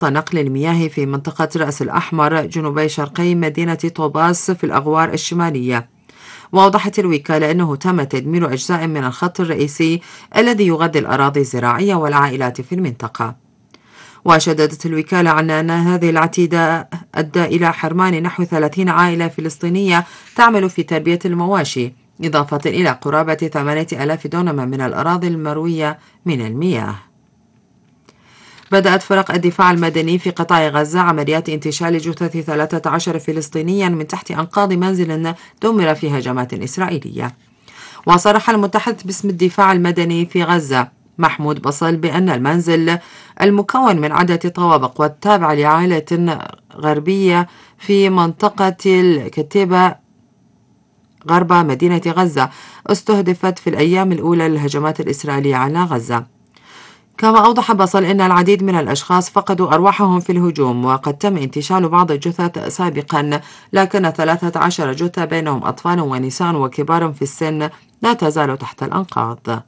نقل المياه في منطقة رأس الأحمر جنوبي شرقي مدينة طوباس في الأغوار الشمالية. وأوضحت الوكالة أنه تم تدمير أجزاء من الخط الرئيسي الذي يغذي الأراضي الزراعية والعائلات في المنطقة. وشددت الوكالة على أن هذه الاعتداء أدى إلى حرمان نحو 30 عائلة فلسطينية تعمل في تربية المواشي، إضافة إلى قرابة 8000 دونم من الأراضي المروية من المياه. بدأت فرق الدفاع المدني في قطاع غزة عمليات انتشال جثث 13 فلسطينيا من تحت أنقاض منزل دمر في هجمات إسرائيلية. وصرح المتحدث باسم الدفاع المدني في غزة محمود بصل بأن المنزل المكون من عدة طوابق والتابع لعائلة غربية في منطقة الكتيبة غرب مدينة غزة استهدفت في الأيام الأولى للهجمات الإسرائيلية على غزة. كما أوضح بصل أن العديد من الأشخاص فقدوا أرواحهم في الهجوم، وقد تم انتشال بعض الجثث سابقا، لكن 13 جثة بينهم أطفال ونساء وكبار في السن لا تزال تحت الأنقاض.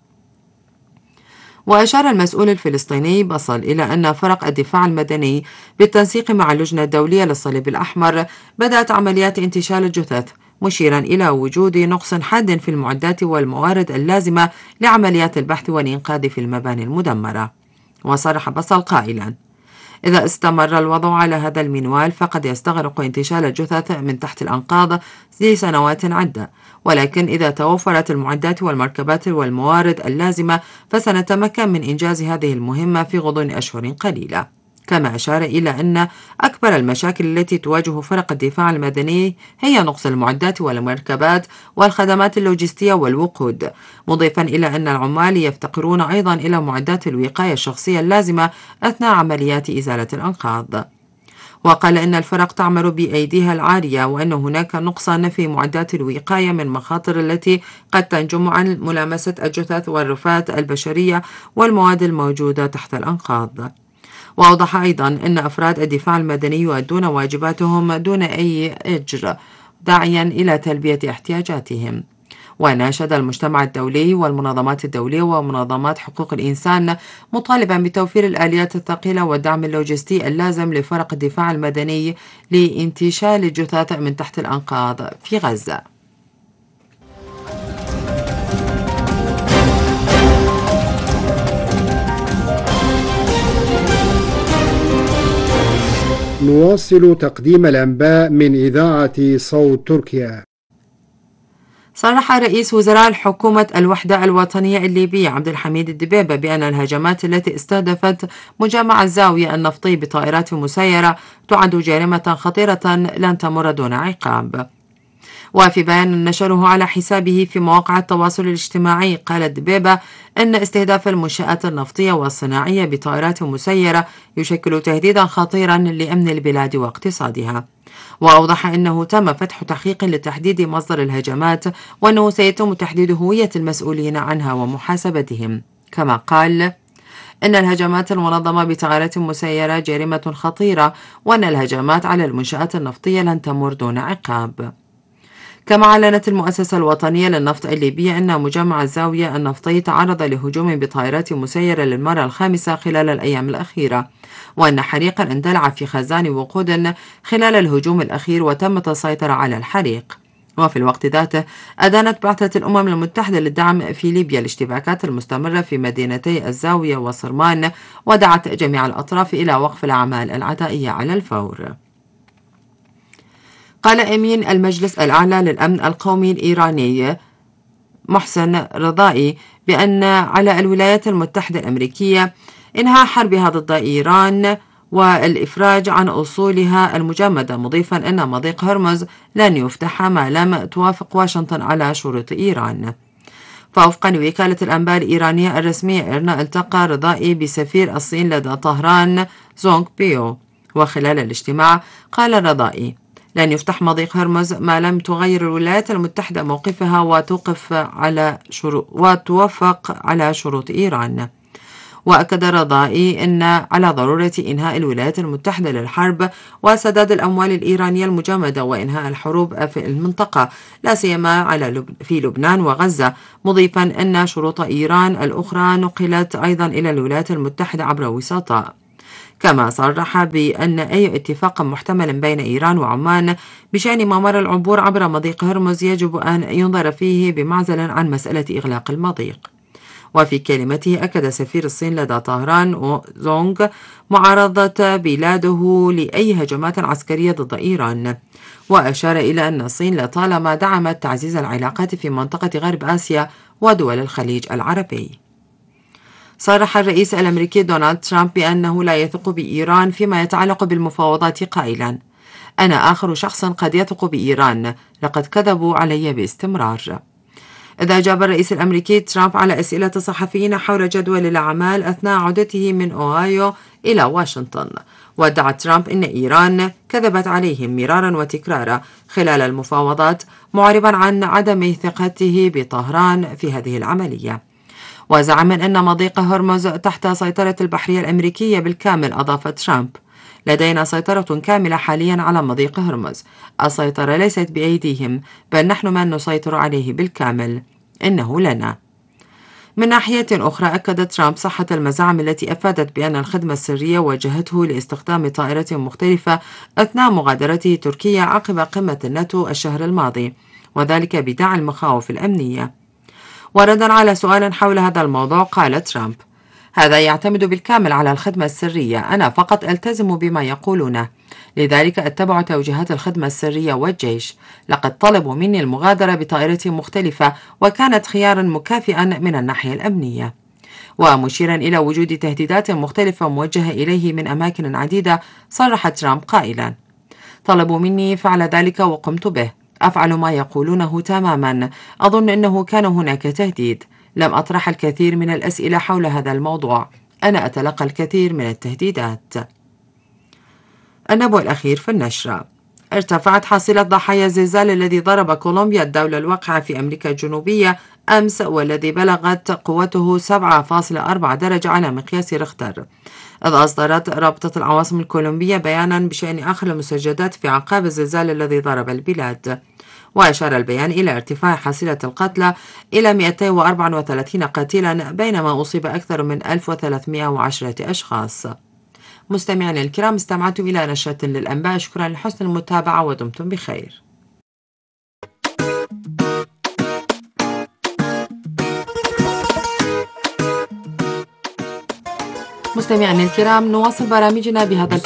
وأشار المسؤول الفلسطيني بصل إلى أن فرق الدفاع المدني بالتنسيق مع اللجنة الدولية للصليب الأحمر بدأت عمليات انتشال الجثث، مشيرا إلى وجود نقص حاد في المعدات والموارد اللازمة لعمليات البحث والإنقاذ في المباني المدمرة. وصرح بصل قائلا: إذا استمر الوضع على هذا المنوال فقد يستغرق انتشال الجثث من تحت الأنقاض لسنوات عدة، ولكن إذا توفرت المعدات والمركبات والموارد اللازمة فسنتمكن من إنجاز هذه المهمة في غضون أشهر قليلة. كما أشار إلى أن أكبر المشاكل التي تواجه فرق الدفاع المدني هي نقص المعدات والمركبات والخدمات اللوجستية والوقود، مضيفا إلى أن العمال يفتقرون أيضا إلى معدات الوقاية الشخصية اللازمة أثناء عمليات إزالة الأنقاض. وقال إن الفرق تعمل بأيديها العارية، وأن هناك نقصا في معدات الوقاية من مخاطر التي قد تنجم عن ملامسة الجثث والرفات البشرية والمواد الموجودة تحت الأنقاض. وأوضح أيضا أن أفراد الدفاع المدني يؤدون واجباتهم دون أي أجر، داعيا إلى تلبية احتياجاتهم. وناشد المجتمع الدولي والمنظمات الدولية ومنظمات حقوق الإنسان مطالبا بتوفير الآليات الثقيلة والدعم اللوجستي اللازم لفرق الدفاع المدني لانتشال الجثث من تحت الأنقاض في غزة. نواصل تقديم الأنباء من إذاعة صوت تركيا. صرح رئيس وزراء الحكومة الوحدة الوطنية الليبية عبد الحميد الدبيبة بأن الهجمات التي استهدفت مجمع الزاوية النفطي بطائرات مسيرة تعد جريمة خطيرة لن تمر دون عقاب. وفي بيان نشره على حسابه في مواقع التواصل الاجتماعي قال الدبيبة أن استهداف المنشآت النفطية والصناعية بطائرات مسيرة يشكل تهديدا خطيرا لأمن البلاد واقتصادها. وأوضح أنه تم فتح تحقيق لتحديد مصدر الهجمات، وأنه سيتم تحديد هوية المسؤولين عنها ومحاسبتهم. كما قال إن الهجمات المنظمة بطائرات مسيرة جريمة خطيرة، وأن الهجمات على المنشآت النفطية لن تمر دون عقاب. كما أعلنت المؤسسة الوطنية للنفط الليبية أن مجمع الزاوية النفطي تعرض لهجوم بطائرات مسيرة للمرة الخامسة خلال الأيام الأخيرة، وأن حريقا اندلع في خزان وقود خلال الهجوم الأخير وتم السيطرة على الحريق. وفي الوقت ذاته أدانت بعثة الأمم المتحدة للدعم في ليبيا الاشتباكات المستمرة في مدينتي الزاوية وصرمان، ودعت جميع الأطراف إلى وقف الأعمال العدائية على الفور. قال أمين المجلس الأعلى للأمن القومي الإيراني محسن رضائي بأن على الولايات المتحدة الأمريكية إنهاء حربها ضد إيران والإفراج عن أصولها المجمدة، مضيفا أن مضيق هرمز لن يفتح ما لم توافق واشنطن على شروط إيران. فوفقا لوكالة الأنباء الإيرانية الرسمية إيرنا، التقى رضائي بسفير الصين لدى طهران زونغ بيو، وخلال الاجتماع قال رضائي: لن يفتح مضيق هرمز ما لم تغير الولايات المتحدة موقفها وتوافق على شروط إيران. وأكد رضائي أن على ضرورة إنهاء الولايات المتحدة للحرب وسداد الأموال الإيرانية المجمدة وإنهاء الحروب في المنطقة، لا سيما في لبنان وغزة، مضيفا أن شروط إيران الأخرى نقلت أيضا إلى الولايات المتحدة عبر وساطة. كما صرح بأن أي اتفاق محتمل بين إيران وعمان بشأن ممر العبور عبر مضيق هرمز يجب أن ينظر فيه بمعزل عن مسألة إغلاق المضيق. وفي كلمته أكد سفير الصين لدى طهران زونغ معارضة بلاده لأي هجمات عسكرية ضد إيران، وأشار إلى أن الصين لطالما دعمت تعزيز العلاقات في منطقة غرب آسيا ودول الخليج العربي. صرح الرئيس الأمريكي دونالد ترامب بأنه لا يثق بإيران فيما يتعلق بالمفاوضات قائلا: أنا آخر شخص قد يثق بإيران، لقد كذبوا علي باستمرار. إذا أجاب الرئيس الأمريكي ترامب على أسئلة الصحفيين حول جدول الأعمال أثناء عودته من أوهايو إلى واشنطن، وادعى ترامب أن إيران كذبت عليهم مرارا وتكرارا خلال المفاوضات، معربا عن عدم ثقته بطهران في هذه العملية. وزعما أن مضيق هرمز تحت سيطرة البحرية الأمريكية بالكامل. أضاف ترامب: لدينا سيطرة كاملة حاليا على مضيق هرمز، السيطرة ليست بأيديهم، بل نحن من نسيطر عليه بالكامل، إنه لنا. من ناحية أخرى أكد ترامب صحة المزاعم التي أفادت بأن الخدمة السرية وجهته لاستخدام طائرة مختلفة أثناء مغادرته تركيا عقب قمة الناتو الشهر الماضي، وذلك بداعي المخاوف الأمنية. وردا على سؤال حول هذا الموضوع قال ترامب: هذا يعتمد بالكامل على الخدمة السرية، أنا فقط ألتزم بما يقولونه، لذلك أتبع توجيهات الخدمة السرية والجيش. لقد طلبوا مني المغادرة بطائرة مختلفة وكانت خيارا مكافئا من الناحية الأمنية. ومشيرا إلى وجود تهديدات مختلفة موجهة إليه من أماكن عديدة، صرح ترامب قائلا: طلبوا مني فعل ذلك وقمت به، أفعل ما يقولونه تماما، أظن أنه كان هناك تهديد، لم أطرح الكثير من الأسئلة حول هذا الموضوع، أنا أتلقى الكثير من التهديدات. النبوء الأخير في النشرة: ارتفعت حصيلة ضحايا الزلزال الذي ضرب كولومبيا الدولة الواقعة في أمريكا الجنوبية أمس، والذي بلغت قوته 7.4 درجة على مقياس ريختر. إذ أصدرت رابطة العواصم الكولومبية بيانا بشأن آخر المستجدات في أعقاب الزلزال الذي ضرب البلاد. وأشار البيان إلى ارتفاع حصيلة القتلى إلى 234 قتيلا، بينما أصيب أكثر من 1310 أشخاص. مستمعينا الكرام، استمعتم إلى نشرة للأنباء، شكرا لحسن المتابعة ودمتم بخير. مستمعينا الكرام، نواصل برامجنا بهذا